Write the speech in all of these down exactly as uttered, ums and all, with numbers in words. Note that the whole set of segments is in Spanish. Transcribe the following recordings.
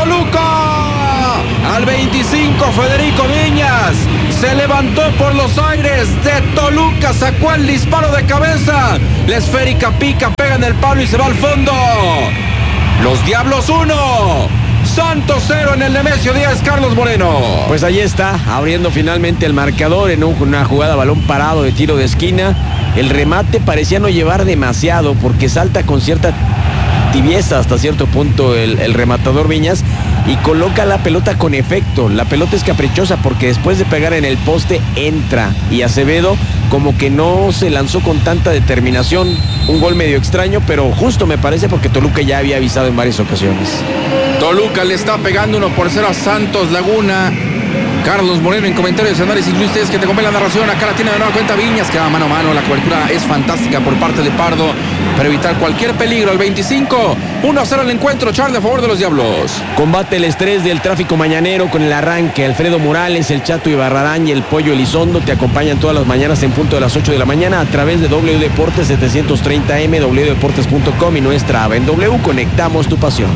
Toluca. Al veinticinco, Federico Viñas se levantó por los aires de Toluca, sacó el disparo de cabeza. La esférica pica, pega en el palo y se va al fondo. Los Diablos uno, Santos cero en el Nemesio Díaz. Carlos Moreno. Pues ahí está, abriendo finalmente el marcador en una jugada balón parado de tiro de esquina. El remate parecía no llevar demasiado porque salta con cierta tibieza hasta cierto punto el, el rematador Viñas y coloca la pelota con efecto. La pelota es caprichosa porque después de pegar en el poste entra y Acevedo como que no se lanzó con tanta determinación. Un gol medio extraño, pero justo me parece porque Toluca ya había avisado en varias ocasiones. Toluca le está pegando uno por cero a Santos Laguna. Carlos Moreno en comentarios de análisis. Luis Telles, que te come la narración. Acá la tiene de nueva cuenta Viñas, que va mano a mano. La cobertura es fantástica por parte de Pardo para evitar cualquier peligro. Al veinticinco, uno a cero el encuentro. Charlie a favor de los Diablos. Combate el estrés del tráfico mañanero con el arranque. Alfredo Morales, el Chato Ibarrarán y el Pollo Elizondo te acompañan todas las mañanas en punto de las ocho de la mañana a través de W Deportes setecientos treinta M, w deportes punto com y nuestra app en W. Conectamos tu pasión.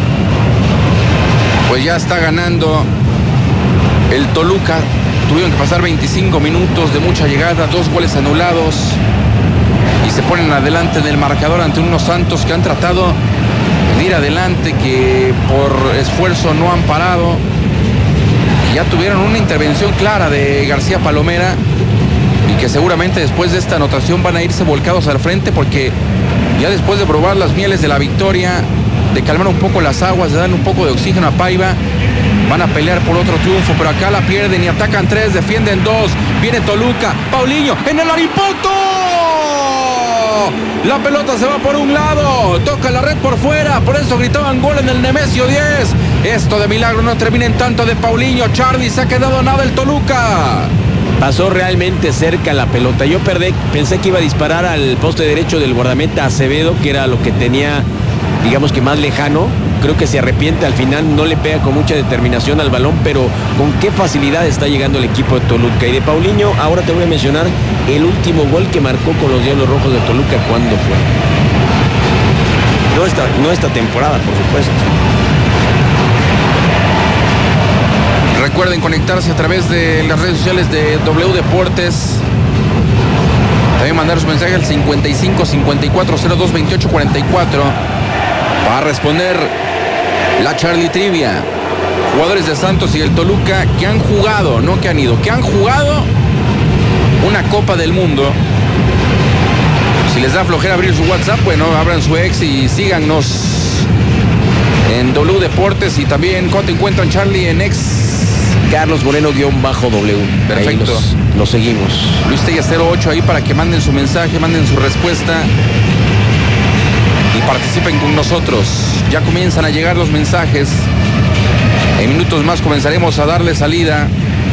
Pues ya está ganando el Toluca. Tuvieron que pasar veinticinco minutos de mucha llegada, dos goles anulados y se ponen adelante en el marcador ante unos Santos que han tratado de ir adelante, que por esfuerzo no han parado, que ya tuvieron una intervención clara de García Palomera y que seguramente después de esta anotación van a irse volcados al frente, porque ya después de probar las mieles de la victoria, de calmar un poco las aguas, de darle un poco de oxígeno a Paiva, van a pelear por otro triunfo, pero acá la pierden y atacan tres, defienden dos. Viene Toluca, Paulinho en el aripoto. La pelota se va por un lado, toca la red por fuera, por eso gritaban gol en el Nemesio diez. Esto de milagro no termina en tanto de Paulinho. Charlie, se ha quedado nada el Toluca. Pasó realmente cerca la pelota. Yo perdí, pensé que iba a disparar al poste derecho del guardameta Acevedo, que era lo que tenía, digamos que más lejano. Creo que se arrepiente al final, no le pega con mucha determinación al balón, pero con qué facilidad está llegando el equipo de Toluca. Y de Paulinho, ahora te voy a mencionar el último gol que marcó con los Diablos Rojos de Toluca. ¿Cuándo fue? No esta, no esta temporada, por supuesto. Recuerden conectarse a través de las redes sociales de W Deportes. También mandar su mensaje al cincuenta y cinco, cincuenta y cuatro, cero dos, veintiocho, cuarenta y cuatro para responder la Charlie Trivia. Jugadores de Santos y el Toluca que han jugado, no que han ido, que han jugado una Copa del Mundo. Si les da flojera abrir su WhatsApp, bueno, abran su ex y síganos en W Deportes. Y también, ¿cómo te encuentran, Charlie, en ex? Carlos Moreno guión bajo W. Perfecto. Los, los seguimos. Luis Telles cero ocho ahí para que manden su mensaje, manden su respuesta y participen con nosotros. Ya comienzan a llegar los mensajes. En minutos más comenzaremos a darle salida.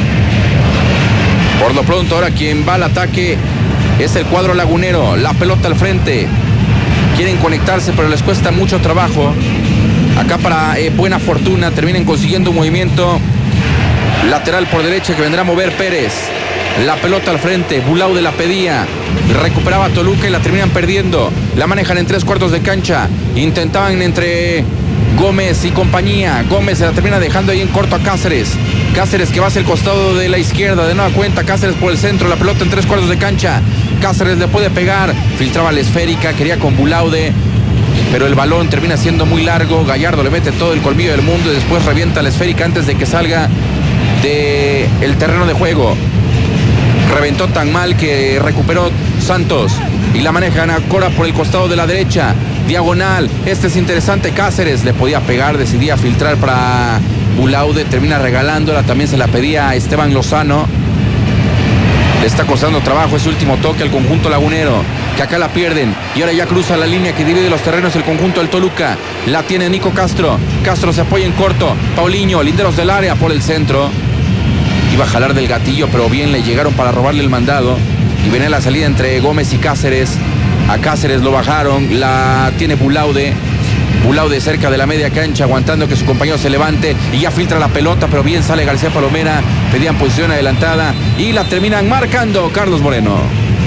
Por lo pronto, ahora quien va al ataque es el cuadro lagunero. La pelota al frente. Quieren conectarse, pero les cuesta mucho trabajo. Acá para eh, buena fortuna terminan consiguiendo un movimiento lateral por derecha que vendrá a mover Pérez. La pelota al frente, Bulaude la pedía, recuperaba Toluca y la terminan perdiendo. La manejan en tres cuartos de cancha, intentaban entre Gómez y compañía. Gómez se la termina dejando ahí en corto a Cáceres. Cáceres que va hacia el costado de la izquierda, de nueva cuenta Cáceres por el centro, la pelota en tres cuartos de cancha. Cáceres le puede pegar, filtraba la esférica, quería con Bulaude, pero el balón termina siendo muy largo. Gallardo le mete todo el colmillo del mundo y después revienta la esférica antes de que salga del terreno de juego. Reventó tan mal que recuperó Santos y la manejan a Cora por el costado de la derecha, diagonal. Este es interesante, Cáceres le podía pegar, decidía filtrar para Bulaude, termina regalándola, también se la pedía a Esteban Lozano. Le está costando trabajo ese último toque al conjunto lagunero, que acá la pierden y ahora ya cruza la línea que divide los terrenos el conjunto del Toluca. La tiene Nico Castro, Castro se apoya en corto, Paulinho, linderos del área por el centro. Iba a jalar del gatillo, pero bien le llegaron para robarle el mandado. Y viene la salida entre Gómez y Cáceres. A Cáceres lo bajaron, la tiene Bulaude. Bulaude cerca de la media cancha, aguantando que su compañero se levante. Y ya filtra la pelota, pero bien sale García Palomera. Pedían posición adelantada y la terminan marcando, Carlos Moreno.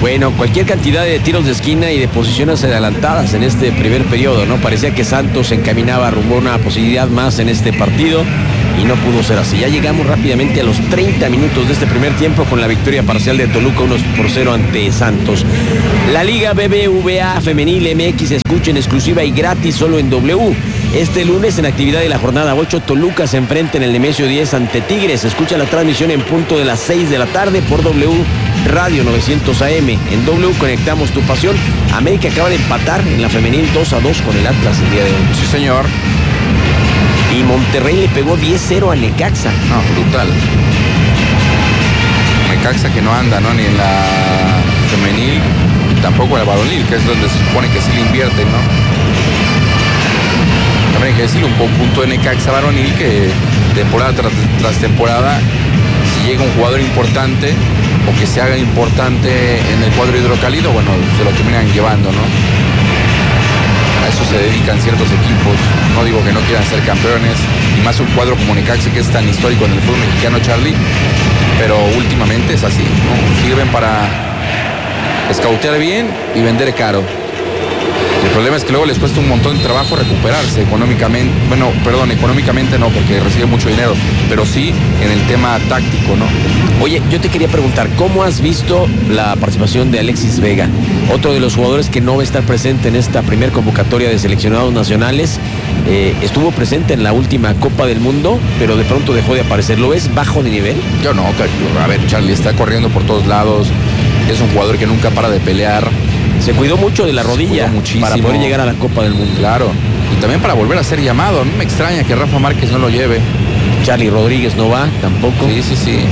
Bueno, cualquier cantidad de tiros de esquina y de posiciones adelantadas en este primer periodo, ¿no? Parecía que Santos se encaminaba rumbo a una posibilidad más en este partido y no pudo ser así. Ya llegamos rápidamente a los treinta minutos de este primer tiempo con la victoria parcial de Toluca uno por cero ante Santos. La Liga B B V A Femenil M X se escucha en exclusiva y gratis solo en W. Este lunes en actividad de la jornada ocho, Toluca se enfrenta en el Nemesio diez ante Tigres. Escucha la transmisión en punto de las seis de la tarde por W Radio novecientos A M. En W conectamos tu pasión. América acaba de empatar en la femenil dos a dos con el Atlas el día de hoy. Sí, señor. Y Monterrey le pegó diez cero al Necaxa. No, brutal. Necaxa que no anda, ¿no? Ni en la femenil, tampoco en la varonil, que es donde se supone que sí le invierten, ¿no? También hay que decir un poco punto de Necaxa varonil que temporada tras, tras temporada, si llega un jugador importante o que se haga importante en el cuadro hidrocálido, bueno, se lo terminan llevando, ¿no? A eso se dedican ciertos equipos. No digo que no quieran ser campeones, y más un cuadro como Necaxa que es tan histórico en el fútbol mexicano, Charlie, pero últimamente es así, ¿no? Sirven para escautear bien y vender caro. El problema es que luego les cuesta un montón de trabajo recuperarse económicamente. Bueno, perdón, económicamente no, porque recibe mucho dinero, pero sí en el tema táctico, ¿no? Oye, yo te quería preguntar, ¿cómo has visto la participación de Alexis Vega? Otro de los jugadores que no va a estar presente en esta primer convocatoria de seleccionados nacionales. Eh, estuvo presente en la última Copa del Mundo, pero de pronto dejó de aparecer. ¿Lo ves bajo de nivel? Yo no, a ver, Charlie, está corriendo por todos lados. Es un jugador que nunca para de pelear. Se cuidó mucho de la rodilla para poder llegar a la Copa del Mundo. Claro, y también para volver a ser llamado. A mí me extraña que Rafa Márquez no lo lleve. Charlie Rodríguez no va, tampoco. Sí, sí, sí.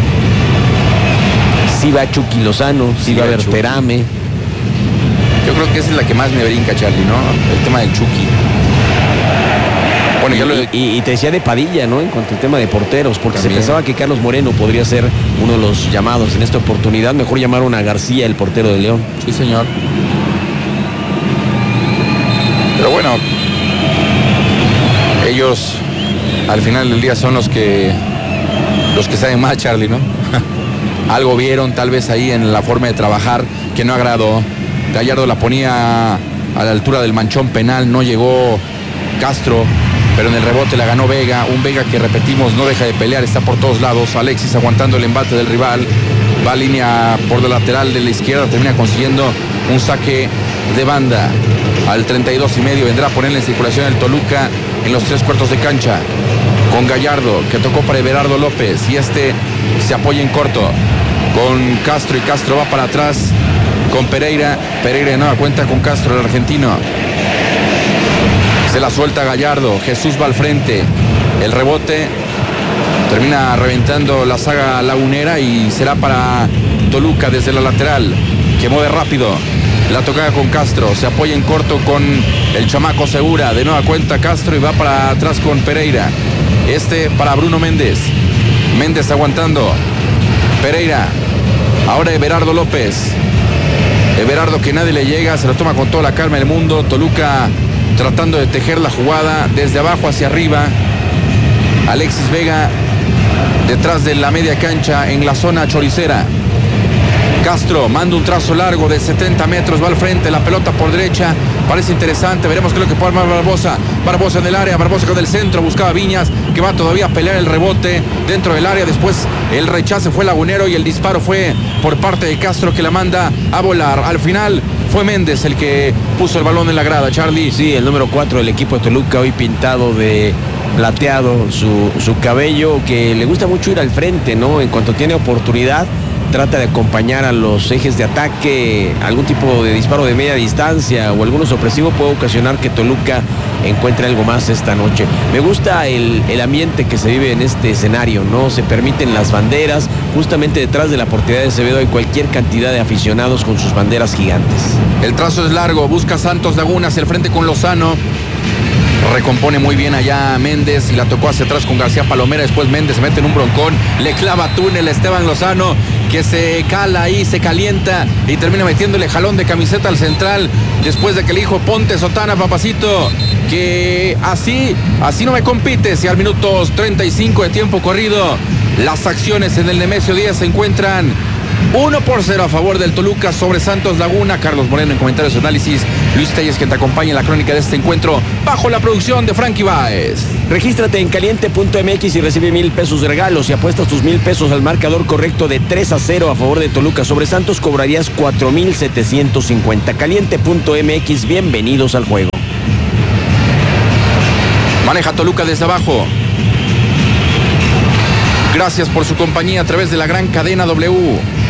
Sí va Chucky Lozano, sí, sí va Berterame. Yo creo que esa es la que más me brinca, Charlie, ¿no? El tema del Chucky. Bueno, y, ya lo... y, y te decía de Padilla, ¿no? En cuanto al tema de porteros, porque también se pensaba que Carlos Moreno podría ser uno de los llamados en esta oportunidad. Mejor llamaron a García, el portero de León. Sí, señor. Pero bueno, ellos al final del día son los que los que saben más, Charlie, ¿no? Algo vieron tal vez ahí en la forma de trabajar que no agradó. Gallardo la ponía a la altura del manchón penal, no llegó Castro, pero en el rebote la ganó Vega, un Vega que repetimos no deja de pelear, está por todos lados. Alexis aguantando el embate del rival, va a línea por la lateral de la izquierda, termina consiguiendo un saque de banda. Al treinta y dos y medio vendrá a ponerle en circulación el Toluca en los tres cuartos de cancha, con Gallardo que tocó para Everardo López, y este se apoya en corto con Castro, y Castro va para atrás con Pereira. Pereira de nueva cuenta con Castro, el argentino. Se la suelta Gallardo, Jesús va al frente, el rebote termina reventando la saga lagunera y será para Toluca desde la lateral, que mueve rápido. La tocada con Castro, se apoya en corto con el chamaco Segura, de nueva cuenta Castro y va para atrás con Pereira. Este para Bruno Méndez. Méndez aguantando. Pereira. Ahora Everardo López. Everardo que nadie le llega, se lo toma con toda la calma del mundo. Toluca tratando de tejer la jugada desde abajo hacia arriba. Alexis Vega detrás de la media cancha en la zona choricera. Castro manda un trazo largo de setenta metros, va al frente, la pelota por derecha, parece interesante, veremos qué es lo que puede armar Barbosa. Barbosa en el área, Barbosa con el centro, buscaba Viñas, que va todavía a pelear el rebote dentro del área. Después el rechace fue Lagunero y el disparo fue por parte de Castro, que la manda a volar. Al final fue Méndez el que puso el balón en la grada, Charlie. Sí, el número cuatro del equipo de Toluca, hoy pintado de plateado su, su cabello, que le gusta mucho ir al frente, ¿no? En cuanto tiene oportunidad, trata de acompañar a los ejes de ataque. Algún tipo de disparo de media distancia o alguno sorpresivo puede ocasionar que Toluca encuentre algo más esta noche. Me gusta el, el ambiente que se vive en este escenario, ¿no? Se permiten las banderas. Justamente detrás de la portería de Acevedo hay cualquier cantidad de aficionados con sus banderas gigantes. El trazo es largo, busca Santos Laguna hacia el frente con Lozano. Recompone muy bien allá Méndez y la tocó hacia atrás con García Palomera. Después Méndez se mete en un broncón, le clava túnel a Esteban Lozano, que se cala ahí, se calienta y termina metiéndole jalón de camiseta al central, después de que le dijo: ponte sotana, papacito, que así, así no me compites. Y al minuto treinta y cinco de tiempo corrido, las acciones en el Nemesio diez se encuentran uno por cero a favor del Toluca sobre Santos Laguna. Carlos Moreno en comentarios y análisis. Luis Telles, que te acompaña en la crónica de este encuentro bajo la producción de Frankie Báez. Regístrate en caliente punto m x y recibe mil pesos de regalos. Si apuestas tus mil pesos al marcador correcto de tres a cero a favor de Toluca sobre Santos, cobrarías cuatro mil setecientos cincuenta. caliente punto m x, bienvenidos al juego. Maneja Toluca desde abajo. Gracias por su compañía a través de la gran cadena W.